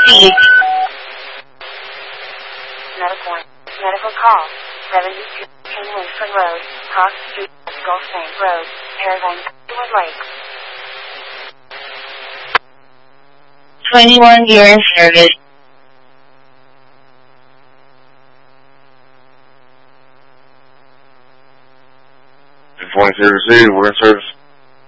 proceed. Medical call. 72 King Winford Road, Cross Street, Gulf Bank Road, Irvine, Wood Lake. 21 year in service. Point to receive, we're in service.